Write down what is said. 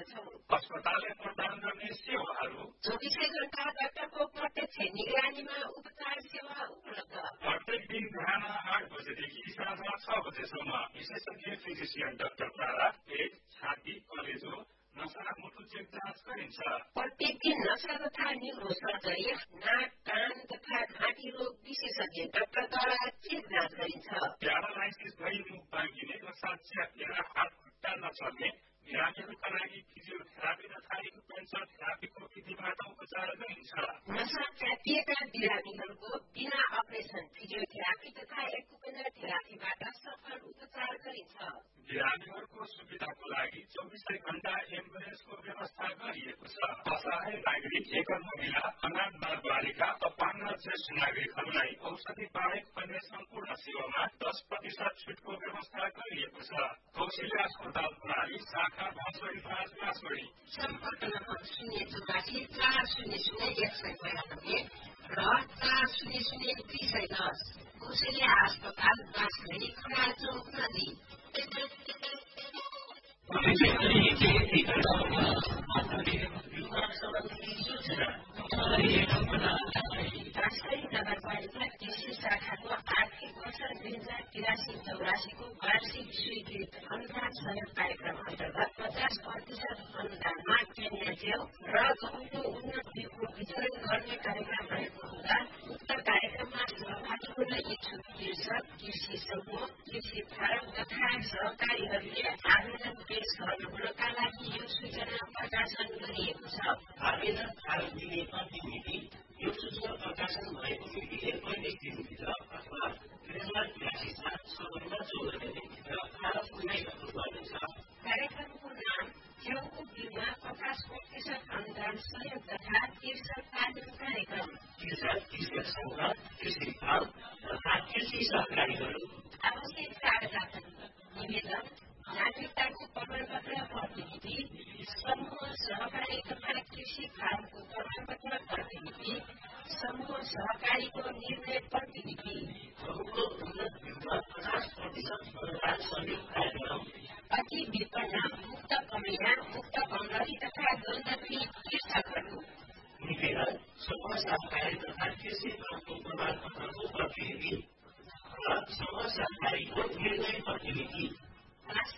छौं। अस्पतालले प्रदान गर्ने सेवाहरू 24 घण्टा डाक्टरको प्रत्यक्ष निगरानीमा उपचार सेवा उपलब्ध। प्रत्येक दिन बिहान 8 बजेदेखि साँझ 6 बजेसम्म विशेषज्ञ फिजिसियन डाक्टर द्वारा पेट, छाती, कलेजो, नसा, मुटु चेक जाँच गरिन्छ। प्रत्येक दिन नसा तथा न्युरो सर्जरी, नाक, कान तथा घाँटी रोग विशेषज्ञ डाक्टरद्वारा चेक जाँच गरिन्छ। प्यारालाइसिस भई मुख बाँकिने, नसा च्यापिएर हात खुट्टा नचल्ने बिरामीहरूका लागि फिजियोथेरापी तथा एक्युपेन्सर थेरापीको विधिबाट उपचार गरिन्छ। नसा च्यापिएका बिरामीहरूको बिना अपरेसन फिजियोथेरापी तथा एक्युपेन्सर थेरापीबाट सफल उपचार गरिन्छ। बिरामीहरूको सुविधाको लागि 24 घण्टा एम्बुलेन्सको व्यवस्था गरिएको छ। असहाय नागरिक, एकल महिला, अनाथ बालबालिका, अपाङ्ग ज्येष्ठ नागरिकहरूलाई औषधि बाहेक अन्य सम्पूर्ण सेवामा 10% छुटको व्यवस्था गरिएको छ। कौशल्या अस्पताल प्रणाली शाखा भसडी 5 बाँसबडी। सम्पर्क नम्बर 084000192 र 4000210। कौशल्या अस्पताल बाँसबडी खडा चौक नजिक। बाँसबडी नगरपालिका कृषि शाखाको आर्थिक वर्ष 2083-84 को वार्षिक स्वीकृत अनुदान सहयोग कार्यक्रम अन्तर्गत 50% अनुदानमा केन्या च्याउ र गहुँको उन्नत बिउको वितरण गर्ने कार्यक्रम रहेको हुँदा उक्त कार्यक्रममा सहभागी हुन इच्छुक कृषक, कृषि समूह, कृषि फारम तथा सहकारीहरूले आवेदन पेश गर्न हुनका लागि यो सूचना प्रकाशन गरिएको छ। आवेदन फारम दिने अन्तिम मिति यो सूचना प्रकाशन भएको मितिले 35 दिनभित्र अथवा 2083 साल सबैभन्दा 14 दिनभित्र फारम पुर्याइरहनु पर्नेछ। कार्यक्रमको नाम च्याउको बिउमा 50% अनुदान सहयोग तथा कृषक तालिम कार्यक्रम। कृषक, कृषक समूह, कृषि फार्म तथा कृषि सहकारीहरू आवश्यक कागजातहरू निवेदन, नागरिकताको प्रमाणपत्र प्रतिलिपि, समूह सहकारी तथा कृषि फार्मको प्रमाणपत्र प्रतिलिपि, समूह सहकारीको निर्णय प्रतिलिपि। गहुँको उन्नत बिउमा 50% अनुदान सहयोग कार्यक्रम। अति विपन्न, मुक्त कमैया, मुक्त बङ्गाली तथा गण्डकी कृषकहरू। निवेदन समूह सहकारी तथा कृषि फार्मको प्रमाणपत्रको प्रतिलिपि र समूह सहकारीको निर्णय प्रतिलिपि।